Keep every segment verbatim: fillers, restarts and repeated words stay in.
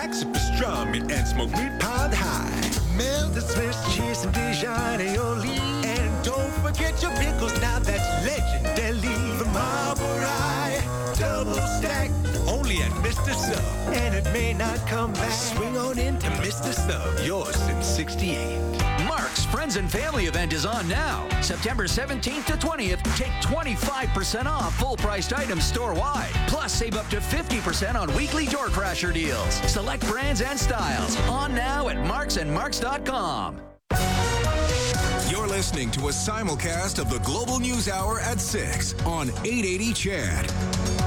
wax up a strum and smoke meat piled high. Melt the Swiss cheese and Dijon aioli. And don't forget your pickles, now that's legendary. The Marble Rye, double stack, only at Mister Sub. And it may not come back. Swing on into Mister Sub, yours since sixty-eight. Mark's Friends and Family event is on now. September seventeenth to twentieth, take twenty-five percent off full-priced items store-wide. Plus, save up to fifty percent on weekly door crasher deals. Select brands and styles. On now at marks and marks dot com. You're listening to a simulcast of the Global News Hour at six on eight eighty C H A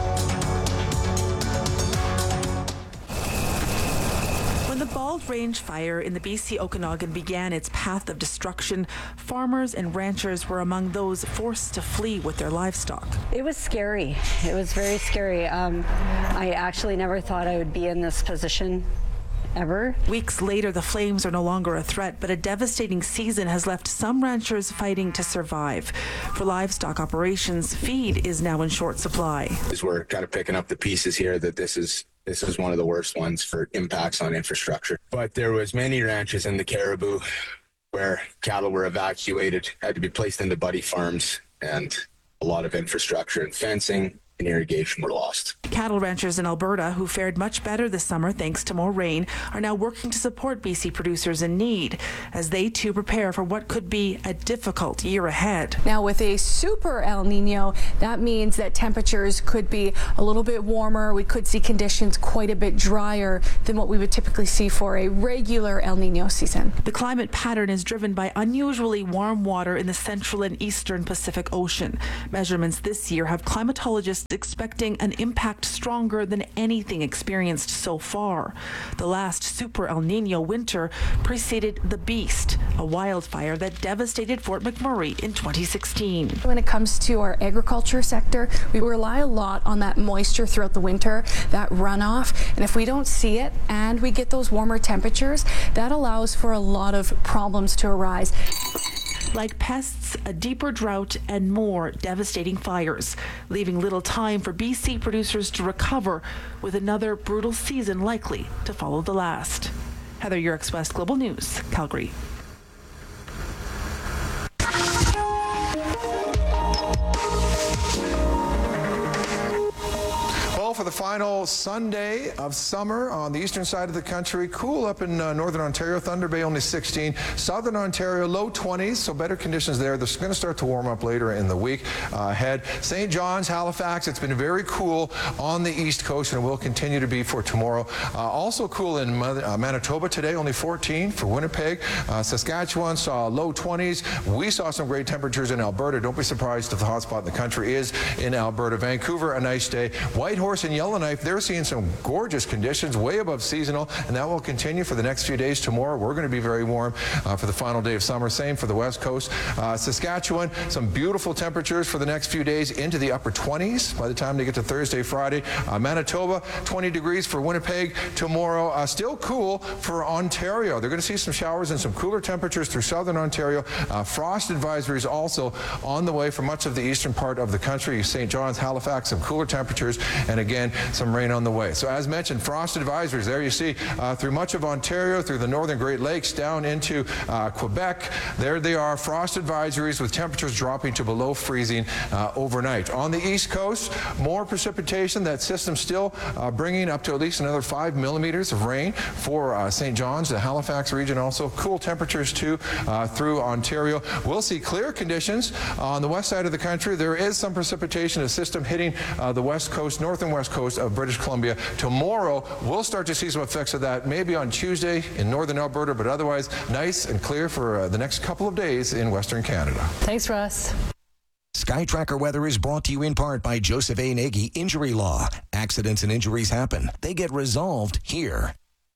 D. When the Bald Range fire in the B C Okanagan began its path of destruction, farmers and ranchers were among those forced to flee with their livestock. It was scary. It was very scary. Um, I actually never thought I would be in this position ever. Weeks later, the flames are no longer a threat, but a devastating season has left some ranchers fighting to survive. For livestock operations, feed is now in short supply. As we're kind of picking up the pieces here, that this is This is one of the worst ones for impacts on infrastructure. But there was many ranches in the Caribou where cattle were evacuated, had to be placed into buddy farms, and a lot of infrastructure and fencing and irrigation were lost. Cattle ranchers in Alberta, who fared much better this summer thanks to more rain, are now working to support B C producers in need as they too prepare for what could be a difficult year ahead. Now, with a super El Nino, that means that temperatures could be a little bit warmer. We could see conditions quite a bit drier than what we would typically see for a regular El Nino season. The climate pattern is driven by unusually warm water in the central and eastern Pacific Ocean. Measurements this year have climatologists expecting an impact stronger than anything experienced so far. The last super El Nino winter preceded the Beast, a wildfire that devastated Fort McMurray in twenty sixteen. When it comes to our agriculture sector, we rely a lot on that moisture throughout the winter, that runoff, and if we don't see it and we get those warmer temperatures, that allows for a lot of problems to arise. Like pests, a deeper drought, and more devastating fires, leaving little time for B C producers to recover, with another brutal season likely to follow the last. Heather Yerkes, West Global News, Calgary. For the final Sunday of summer on the eastern side of the country. Cool up in uh, northern Ontario. Thunder Bay only sixteen. Southern Ontario low twenties, so better conditions there. They're going to start to warm up later in the week uh, ahead. Saint John's, Halifax, it's been very cool on the east coast and will continue to be for tomorrow. Uh, also cool in uh, Manitoba today, only fourteen. For Winnipeg, uh, Saskatchewan saw low twenties. We saw some great temperatures in Alberta. Don't be surprised if the hot spot in the country is in Alberta. Vancouver, a nice day. Whitehorse and Yellowknife, they're seeing some gorgeous conditions, way above seasonal, and that will continue for the next few days. Tomorrow, we're going to be very warm uh, for the final day of summer. Same for the west coast. Uh, Saskatchewan, some beautiful temperatures for the next few days into the upper twenties by the time they get to Thursday, Friday. Uh, Manitoba, twenty degrees for Winnipeg tomorrow. Uh, still cool for Ontario. They're going to see some showers and some cooler temperatures through southern Ontario. Uh, frost advisories also on the way for much of the eastern part of the country. Saint John's, Halifax, some cooler temperatures, and again, some rain on the way. So as mentioned, frost advisories, there you see uh, through much of Ontario, through the northern Great Lakes, down into uh, Quebec. There they are, frost advisories with temperatures dropping to below freezing uh, overnight. On the east coast, more precipitation. That system still uh, bringing up to at least another five millimeters of rain for uh, Saint John's, the Halifax region also. Cool temperatures too uh, through Ontario. We'll see clear conditions on the west side of the country. There is some precipitation, a system hitting uh, the west coast, north and west coast of British Columbia. Tomorrow, we'll start to see some effects of that, maybe on Tuesday in northern Alberta, but otherwise nice and clear for uh, the next couple of days in Western Canada. Thanks, Russ. SkyTracker weather is brought to you in part by Joseph A. Nagy Injury Law. Accidents and injuries happen. They get resolved here.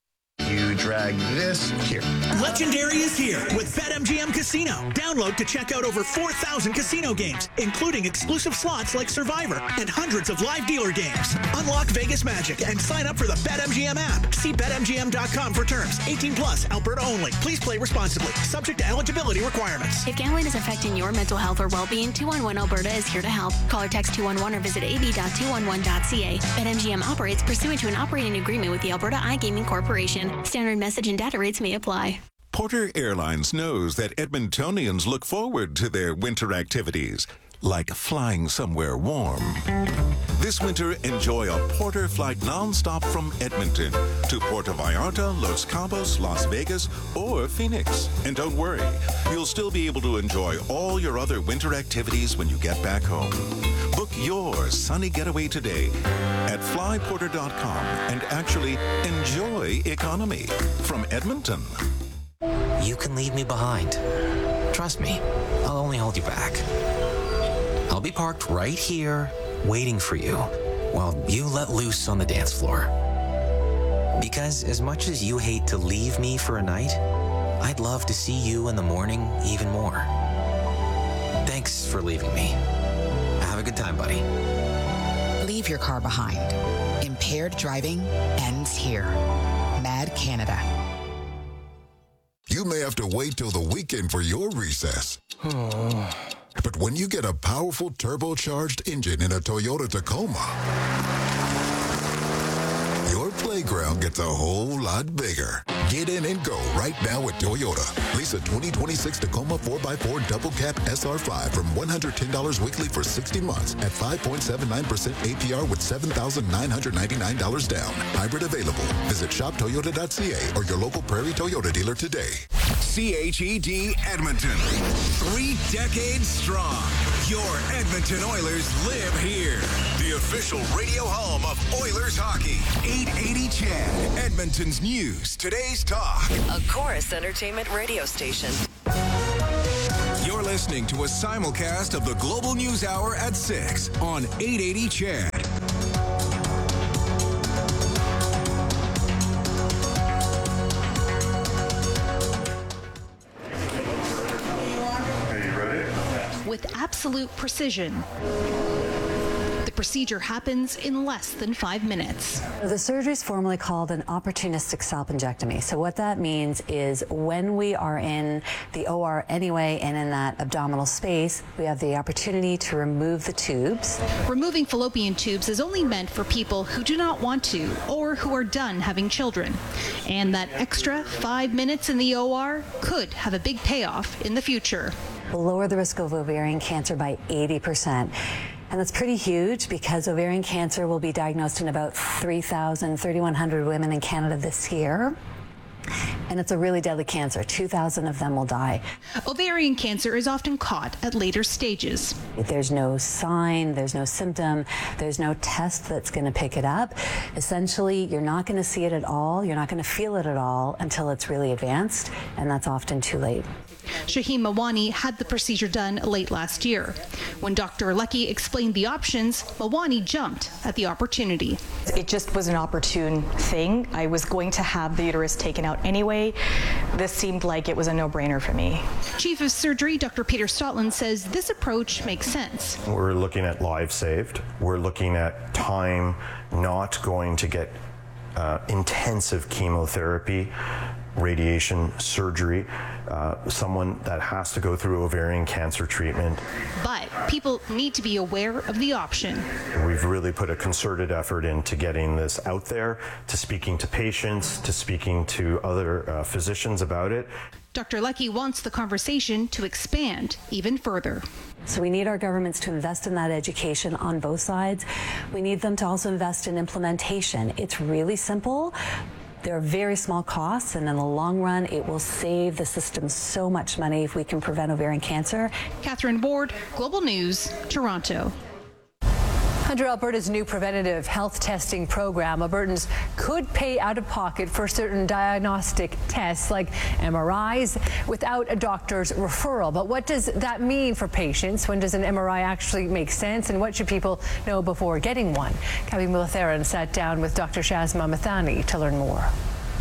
you drag this here. Legendary is here with BetMGM Casino. Download to check out over four thousand casino games, including exclusive slots like Survivor and hundreds of live dealer games. Unlock Vegas magic and sign up for the BetMGM app. See Bet M G M dot com for terms. eighteen plus, Alberta only. Please play responsibly. Subject to eligibility requirements. If gambling is affecting your mental health or well-being, two one one Alberta is here to help. Call or text two one one or visit a b dot two one one dot c a. BetMGM operates pursuant to an operating agreement with the Alberta iGaming Corporation. Standard message and data rates may apply. Porter Airlines knows that Edmontonians look forward to their winter activities, like flying somewhere warm. This winter, enjoy a Porter flight nonstop from Edmonton to Puerto Vallarta, Los Cabos, Las Vegas, or Phoenix. And don't worry, you'll still be able to enjoy all your other winter activities when you get back home. Book your sunny getaway today at fly porter dot com and actually enjoy economy from Edmonton. You can leave me behind. Trust me, I'll only hold you back. I'll be parked right here, waiting for you, while you let loose on the dance floor. Because as much as you hate to leave me for a night, I'd love to see you in the morning even more. Thanks for leaving me. Have a good time, buddy. Leave your car behind. Impaired driving ends here. Mad Canada. You may have to wait till the weekend for your recess. But when you get a powerful turbocharged engine in a Toyota Tacoma, your playground gets a whole lot bigger. Get in and go right now at Toyota. Lease a twenty twenty-six Tacoma four by four Double Cab S R five from one hundred ten dollars weekly for sixty months at five point seven nine percent A P R with seven thousand nine hundred ninety-nine dollars down. Hybrid available. Visit shop toyota dot c a or your local Prairie Toyota dealer today. C H E D Edmonton. Three decades strong. Your Edmonton Oilers live here. The official radio home of Oilers hockey. eight eighty C H E D. Edmonton's news. Today's talk. A Chorus Entertainment radio station. You're listening to a simulcast of the Global News Hour at six on eight eighty C H E D. With absolute precision, the procedure happens in less than five minutes. The surgery is formally called an opportunistic salpingectomy. So what that means is when we are in the O R anyway and in that abdominal space, we have the opportunity to remove the tubes. Removing fallopian tubes is only meant for people who do not want to or who are done having children. And that extra five minutes in the O R could have a big payoff in the future. Will lower the risk of ovarian cancer by eighty percent. And that's pretty huge because ovarian cancer will be diagnosed in about three thousand, thirty-one hundred women in Canada this year. And it's a really deadly cancer. two thousand of them will die. Ovarian cancer is often caught at later stages. There's no sign, there's no symptom, there's no test that's going to pick it up. Essentially, you're not going to see it at all, you're not going to feel it at all until it's really advanced, and that's often too late. Shaheen Mawani had the procedure done late last year. When Doctor Lucky explained the options, Mawani jumped at the opportunity. It just was an opportune thing. I was going to have the uterus taken out anyway. This seemed like it was a no-brainer for me. Chief of Surgery Doctor Peter Stotland says this approach makes sense. We're looking at lives saved. We're looking at time not going to get uh, intensive chemotherapy, radiation, surgery, uh, someone that has to go through ovarian cancer treatment. But people need to be aware of the option. We've really put a concerted effort into getting this out there, to speaking to patients, to speaking to other uh, physicians about it. Doctor Lucky wants the conversation to expand even further. So we need our governments to invest in that education on both sides. We need them to also invest in implementation. It's really simple. There are very small costs, and in the long run, it will save the system so much money if we can prevent ovarian cancer. Catherine Ward, Global News, Toronto. Under Alberta's new preventative health testing program, Albertans could pay out of pocket for certain diagnostic tests like M R Is without a doctor's referral. But what does that mean for patients? When does an M R I actually make sense? And what should people know before getting one? Kavi Mulatheran sat down with Doctor Shazma Mathani to learn more.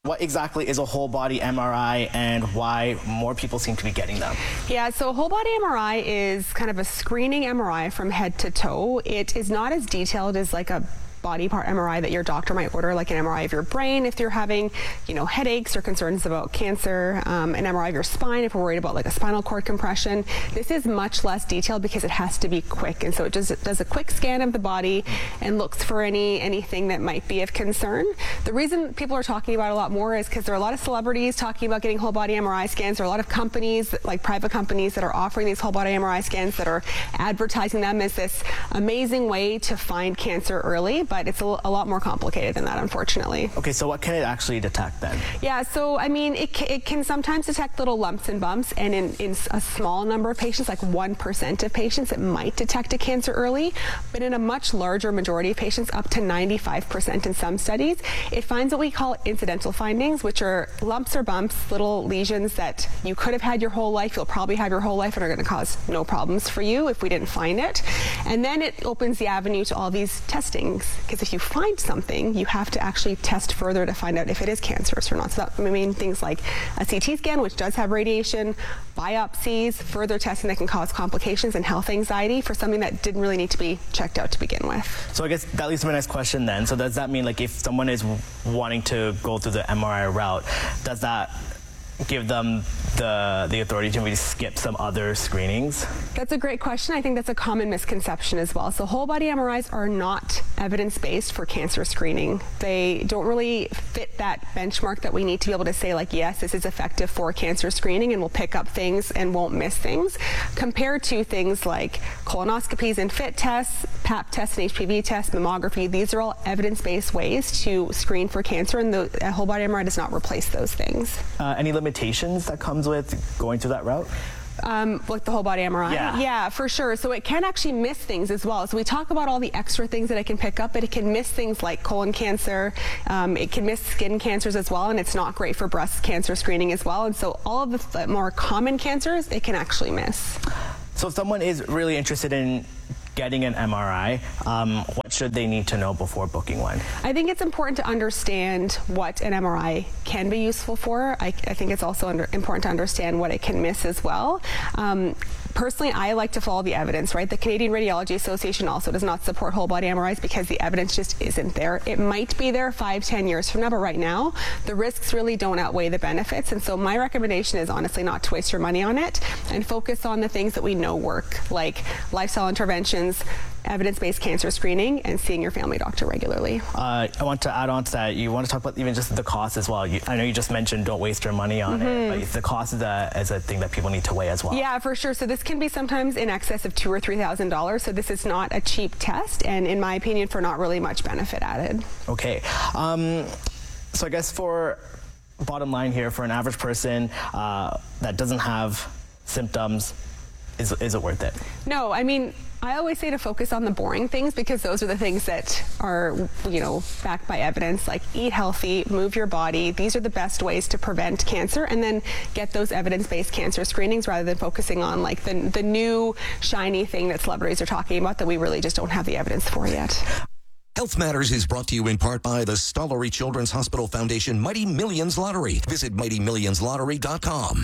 What exactly is a whole body M R I and why more people seem to be getting them? Yeah, so a whole body M R I is kind of a screening M R I from head to toe. It is not as detailed as like a body part M R I that your doctor might order, like an M R I of your brain if you're having, you know, headaches or concerns about cancer, um, an M R I of your spine if we're worried about like a spinal cord compression. This is much less detailed because it has to be quick, and so it just does a quick scan of the body and looks for any anything that might be of concern. The reason people are talking about it a lot more is because there are a lot of celebrities talking about getting whole body M R I scans. There are a lot of companies, like private companies, that are offering these whole body M R I scans that are advertising them as this amazing way to find cancer early. But it's a, a lot more complicated than that, unfortunately. Okay, so what can it actually detect then? Yeah, so I mean, it, ca- it can sometimes detect little lumps and bumps, and in, in a small number of patients, like one percent of patients, it might detect a cancer early, but in a much larger majority of patients, up to ninety-five percent in some studies, it finds what we call incidental findings, which are lumps or bumps, little lesions that you could have had your whole life, you'll probably have your whole life, and are going to cause no problems for you if we didn't find it. And then it opens the avenue to all these testings, because if you find something, you have to actually test further to find out if it is cancerous or not. So that I mean things like a C T scan, which does have radiation, biopsies, further testing that can cause complications and health anxiety for something that didn't really need to be checked out to begin with. So I guess that leads to my next question then. So does that mean, like, if someone is wanting to go through the M R I route, does that give them the the authority to maybe skip some other screenings? That's a great question. I think that's a common misconception as well. So whole body M R Is are not evidence-based for cancer screening. They don't really fit that benchmark that we need to be able to say, like, yes, this is effective for cancer screening and will pick up things and won't miss things, compared to things like colonoscopies and FIT tests, pap tests and H P V tests, mammography. These are all evidence-based ways to screen for cancer, and the a whole body M R I does not replace those things. Uh, any limitations that comes with going through that route? Um, like the whole body M R I? Yeah. Yeah, for sure. So it can actually miss things as well. So we talk about all the extra things that it can pick up, but it can miss things like colon cancer. Um, it can miss skin cancers as well, and it's not great for breast cancer screening as well. And so all of the th- more common cancers, it can actually miss. So if someone is really interested in getting an M R I, um, what should they need to know before booking one? I think it's important to understand what an M R I can be useful for. I, I think it's also under, important to understand what it can miss as well. Um, Personally, I like to follow the evidence, right? The Canadian Radiology Association also does not support whole body M R Is because the evidence just isn't there. It might be there five, ten years from now, but right now, the risks really don't outweigh the benefits. And so my recommendation is honestly not to waste your money on it and focus on the things that we know work, like lifestyle interventions, evidence-based cancer screening, and seeing your family doctor regularly. Uh, I want to add on to that. You want to talk about even just the cost as well. You, I know you just mentioned don't waste your money on mm-hmm. it, but the cost is a, is a thing that people need to weigh as well. Yeah, for sure. So this can be sometimes in excess of two or three thousand dollars. So this is not a cheap test, and in my opinion, for not really much benefit added. Okay. Um, so I guess for bottom line here, for an average person uh, that doesn't have symptoms, is is it worth it? No, I mean, I always say to focus on the boring things, because those are the things that are, you know, backed by evidence, like eat healthy, move your body. These are the best ways to prevent cancer, and then get those evidence-based cancer screenings rather than focusing on like the, the new shiny thing that celebrities are talking about that we really just don't have the evidence for yet. Health Matters is brought to you in part by the Stollery Children's Hospital Foundation Mighty Millions Lottery. Visit mighty millions lottery dot com.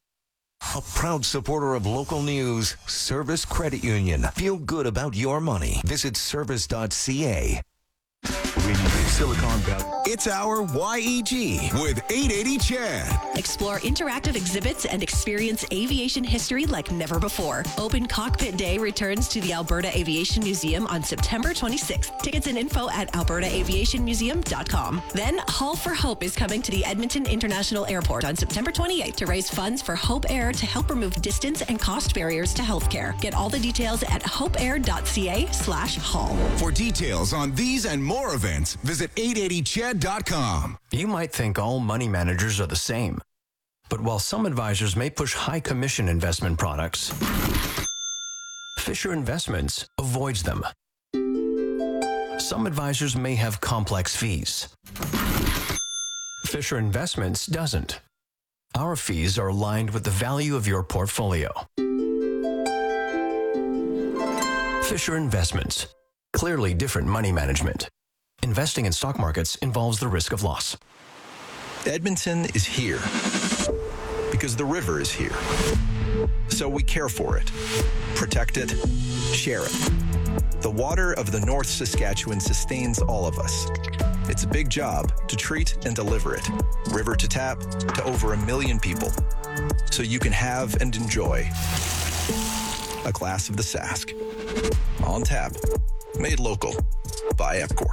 A proud supporter of local news, Service Credit Union. Feel good about your money. Visit service dot c a. Silicon Valley. It's our Y E G with eight eighty Chad. Explore interactive exhibits and experience aviation history like never before. Open Cockpit Day returns to the Alberta Aviation Museum on September twenty-sixth. Tickets and info at alberta aviation museum dot com. Then Haul for Hope is coming to the Edmonton International Airport on September twenty-eighth to raise funds for Hope Air to help remove distance and cost barriers to healthcare. Get all the details at hopeair dot c a slash haul. For details on these and more events, visit eight eighty chad dot com. You might think all money managers are the same. But while some advisors may push high commission investment products, Fisher Investments avoids them. Some advisors may have complex fees. Fisher Investments doesn't. Our fees are aligned with the value of your portfolio. Fisher Investments. Clearly different money management. Investing in stock markets involves the risk of loss. Edmonton is here because the river is here. So we care for it, protect it, share it. The water of the North Saskatchewan sustains all of us. It's a big job to treat and deliver it, river to tap, to over a million people, so you can have and enjoy a glass of the Sask. On tap, made local by Epcor.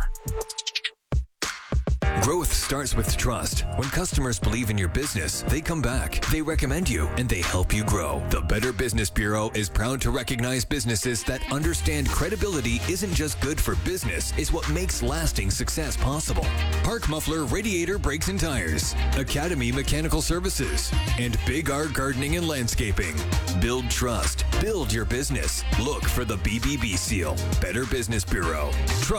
Growth starts with trust. When customers believe in your business, they come back, they recommend you, and they help you grow. The Better Business Bureau is proud to recognize businesses that understand credibility isn't just good for business, it's what makes lasting success possible. Park Muffler Radiator Brakes and Tires, Academy Mechanical Services, and Big R Gardening and Landscaping. Build trust. Build your business. Look for the B B B seal. Better Business Bureau. Trust